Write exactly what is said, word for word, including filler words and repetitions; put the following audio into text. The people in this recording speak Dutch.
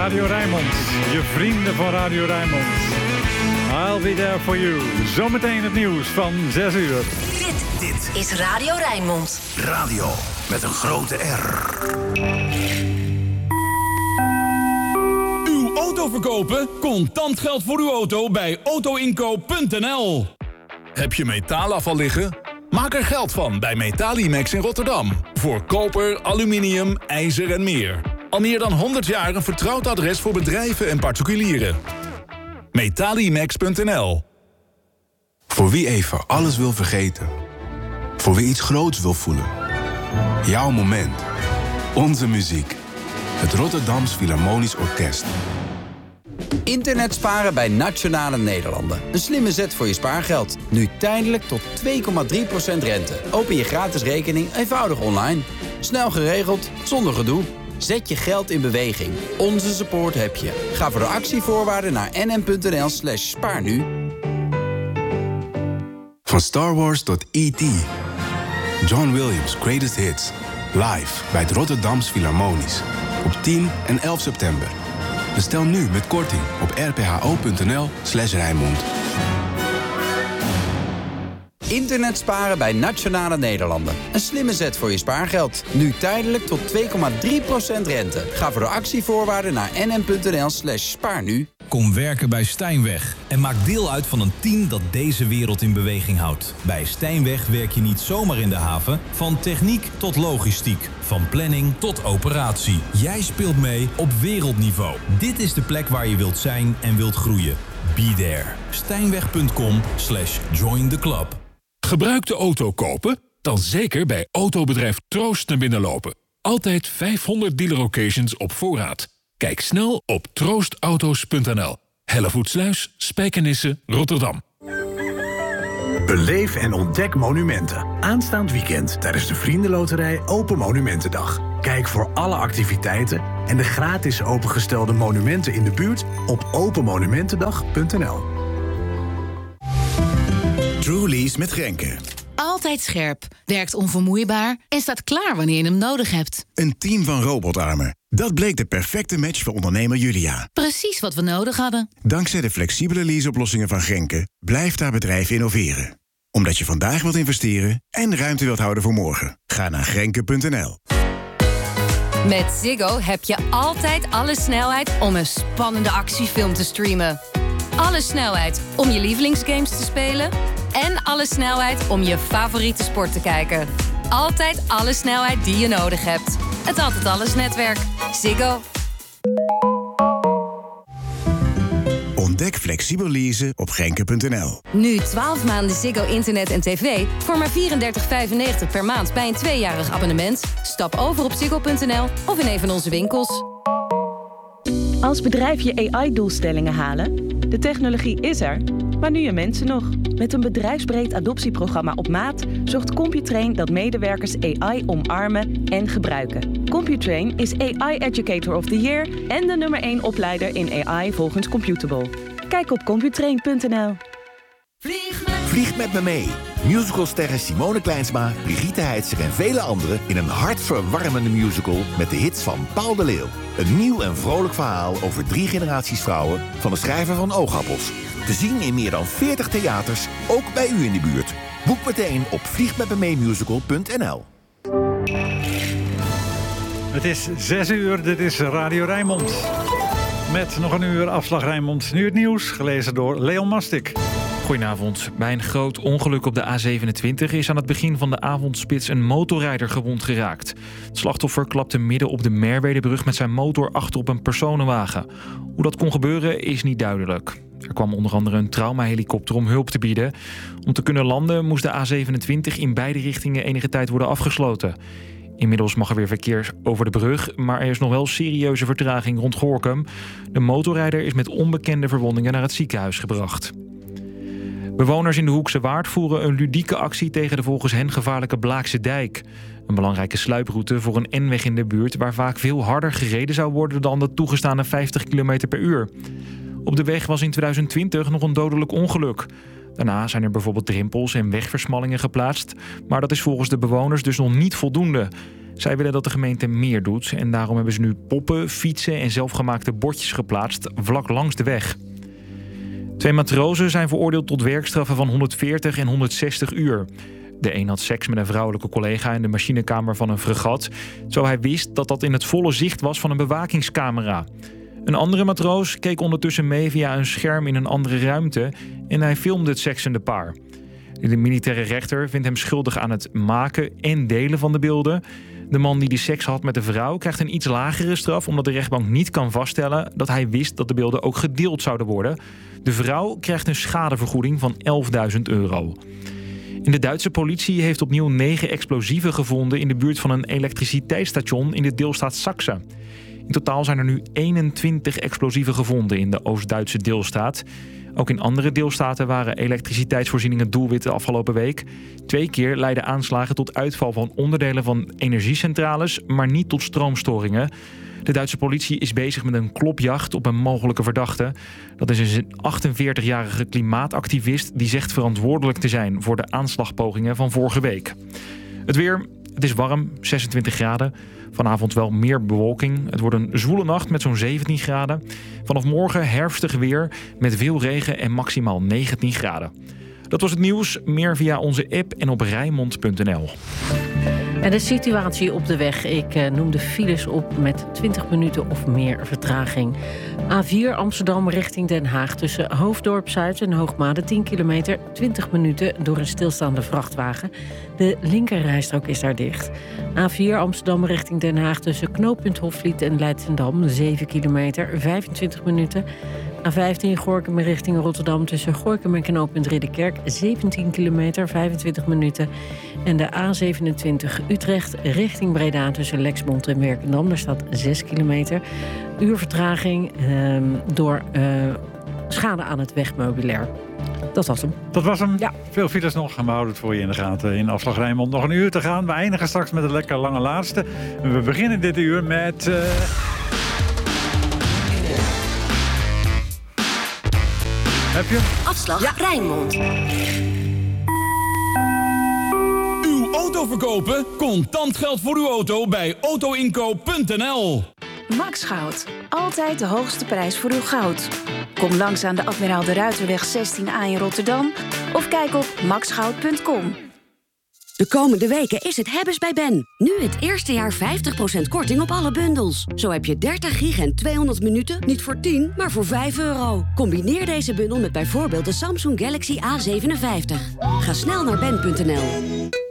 Radio Rijnmond. Je vrienden van Radio Rijnmond. I'll be there for you. Zometeen het nieuws van zes uur. Dit, dit is Radio Rijnmond. Radio met een grote R. Uw auto verkopen? Contant geld voor uw auto bij autoinkoop punt n l. Heb je metaalafval liggen? Maak er geld van bij Metalimax in Rotterdam. Voor koper, aluminium, ijzer en meer. Al meer dan honderd jaar een vertrouwd adres voor bedrijven en particulieren. Metalimax punt n l. Voor wie even alles wil vergeten. Voor wie iets groots wil voelen. Jouw moment. Onze muziek. Het Rotterdams Philharmonisch Orkest. Internet sparen bij Nationale Nederlanden. Een slimme zet voor je spaargeld. Nu tijdelijk tot twee komma drie procent rente. Open je gratis rekening eenvoudig online. Snel geregeld, zonder gedoe. Zet je geld in beweging. Onze support heb je. Ga voor de actievoorwaarden naar n n punt n l slash spaar nu. Van Star Wars tot E T John Williams' Greatest Hits. Live bij het Rotterdams Philharmonisch. Op tien en elf september. Bestel nu met korting op r p h o punt n l slash Rijnmond. Internet sparen bij Nationale Nederlanden. Een slimme zet voor je spaargeld. Nu tijdelijk tot twee komma drie procent rente. Ga voor de actievoorwaarden naar n n punt n l slash spaar nu. Kom werken bij Stijnweg en maak deel uit van een team dat deze wereld in beweging houdt. Bij Stijnweg werk je niet zomaar in de haven. Van techniek tot logistiek. Van planning tot operatie. Jij speelt mee op wereldniveau. Dit is de plek waar je wilt zijn en wilt groeien. Be there. Stijnweg punt com slash join the club. Gebruikte auto kopen? Dan zeker bij autobedrijf Troost naar binnen lopen. Altijd vijfhonderd dealer occasions op voorraad. Kijk snel op troostauto's punt n l. Hellevoetsluis, Spijkenisse, Rotterdam. Beleef en ontdek monumenten. Aanstaand weekend tijdens de Vriendenloterij Open Monumentendag. Kijk voor alle activiteiten en de gratis opengestelde monumenten in de buurt op open monumentendag punt n l. Truly's met Grenke. Altijd scherp, werkt onvermoeibaar en staat klaar wanneer je hem nodig hebt. Een team van robotarmen. Dat bleek de perfecte match voor ondernemer Julia. Precies wat we nodig hadden. Dankzij de flexibele leaseoplossingen van Grenke blijft haar bedrijf innoveren. Omdat je vandaag wilt investeren en ruimte wilt houden voor morgen. Ga naar grenke punt n l. Met Ziggo heb je altijd alle snelheid om een spannende actiefilm te streamen. Alle snelheid om je lievelingsgames te spelen. En alle snelheid om je favoriete sport te kijken. Altijd alle snelheid die je nodig hebt. Het Altijd Alles netwerk. Ziggo. Ontdek flexibel leasen op grenke punt n l. Nu twaalf maanden Ziggo internet en tv voor maar vierendertig vijfennegentig per maand bij een tweejarig abonnement. Stap over op ziggo punt n l of in een van onze winkels. Als bedrijf je A I-doelstellingen halen? De technologie is er, maar nu je mensen nog. Met een bedrijfsbreed adoptieprogramma op maat zorgt Computrain dat medewerkers A I omarmen en gebruiken. Computrain is A I Educator of the Year en de nummer één opleider in A I volgens Computable. Kijk op computrain punt n l. Vlieg met, Vlieg met me mee. Musicalsterren Simone Kleinsma, Brigitte Heitzer en vele anderen in een hartverwarmende musical met de hits van Paul de Leeuw. Een nieuw en vrolijk verhaal over drie generaties vrouwen van de schrijver van Oogappels. Te zien in meer dan veertig theaters, ook bij u in de buurt. Boek meteen op vlieg met me mee musical punt n l. Het is zes uur, dit is Radio Rijnmond. Met nog een uur afslag Rijnmond. Nu het nieuws, gelezen door Leon Mastik. Goedenavond. Bij een groot ongeluk op de A zevenentwintig is aan het begin van de avondspits een motorrijder gewond geraakt. Het slachtoffer klapte midden op de Merwedebrug met zijn motor achter op een personenwagen. Hoe dat kon gebeuren is niet duidelijk. Er kwam onder andere een traumahelikopter om hulp te bieden. Om te kunnen landen moest de A zevenentwintig in beide richtingen enige tijd worden afgesloten. Inmiddels mag er weer verkeer over de brug, maar er is nog wel serieuze vertraging rond Gorinchem. De motorrijder is met onbekende verwondingen naar het ziekenhuis gebracht. Bewoners in de Hoekse Waard voeren een ludieke actie tegen de volgens hen gevaarlijke Blaakse Dijk. Een belangrijke sluiproute voor een N-weg in de buurt waar vaak veel harder gereden zou worden dan de toegestane vijftig kilometer per uur. Op de weg was in twintig twintig nog een dodelijk ongeluk. Daarna zijn er bijvoorbeeld drempels en wegversmallingen geplaatst, maar dat is volgens de bewoners dus nog niet voldoende. Zij willen dat de gemeente meer doet en daarom hebben ze nu poppen, fietsen en zelfgemaakte bordjes geplaatst vlak langs de weg. Twee matrozen zijn veroordeeld tot werkstraffen van honderdveertig en honderdzestig uur. De een had seks met een vrouwelijke collega in de machinekamer van een fregat, zo hij wist dat dat in het volle zicht was van een bewakingscamera. Een andere matroos keek ondertussen mee via een scherm in een andere ruimte en hij filmde het seksende paar. De militaire rechter vindt hem schuldig aan het maken en delen van de beelden. De man die de seks had met de vrouw krijgt een iets lagere straf, omdat de rechtbank niet kan vaststellen dat hij wist dat de beelden ook gedeeld zouden worden. De vrouw krijgt een schadevergoeding van elfduizend euro. En de Duitse politie heeft opnieuw negen explosieven gevonden in de buurt van een elektriciteitsstation in de deelstaat Saksen. In totaal zijn er nu eenentwintig explosieven gevonden in de Oost-Duitse deelstaat. Ook in andere deelstaten waren elektriciteitsvoorzieningen doelwit de afgelopen week. Twee keer leidden aanslagen tot uitval van onderdelen van energiecentrales, maar niet tot stroomstoringen. De Duitse politie is bezig met een klopjacht op een mogelijke verdachte. Dat is een achtenveertigjarige klimaatactivist die zegt verantwoordelijk te zijn voor de aanslagpogingen van vorige week. Het weer, het is warm, zesentwintig graden. Vanavond wel meer bewolking. Het wordt een zwoele nacht met zo'n zeventien graden. Vanaf morgen herfstig weer met veel regen en maximaal negentien graden. Dat was het nieuws. Meer via onze app en op Rijnmond punt n l. En de situatie op de weg. Ik uh, noem de files op met twintig minuten of meer vertraging. A vier Amsterdam richting Den Haag tussen Hoofddorp Zuid en Hoogmade tien kilometer, twintig minuten door een stilstaande vrachtwagen. De linkerrijstrook is daar dicht. A vier Amsterdam richting Den Haag tussen knooppunt Hofvliet en Leidschendam, zeven kilometer, vijfentwintig minuten. A vijftien Gorinchem richting Rotterdam tussen Gorinchem en knooppunt Ridderkerk, zeventien kilometer, vijfentwintig minuten. En de A zevenentwintig Utrecht richting Breda tussen Lexmond en Werkendam. Daar staat zes kilometer. Uur vertraging eh, door uh, schade aan het wegmeubilair. Dat was hem. Dat was hem. Ja. Veel files nog en we houden het voor je in de gaten in Afslag Rijnmond. Nog een uur te gaan. We eindigen straks met een lekker lange laatste. We beginnen dit uur met... Uh... Heb je? Afslag ja. Rijnmond. Uw auto verkopen? Contant geld voor uw auto bij auto inkoop punt n l. Max Goud. Altijd de hoogste prijs voor uw goud. Kom langs aan de Admiraal de Ruiterweg zestien A in Rotterdam of kijk op max goud punt com. De komende weken is het hebbes bij Ben. Nu het eerste jaar vijftig procent korting op alle bundels. Zo heb je dertig gig en tweehonderd minuten niet voor tien, maar voor vijf euro. Combineer deze bundel met bijvoorbeeld de Samsung Galaxy A zevenenvijftig. Ga snel naar ben punt n l.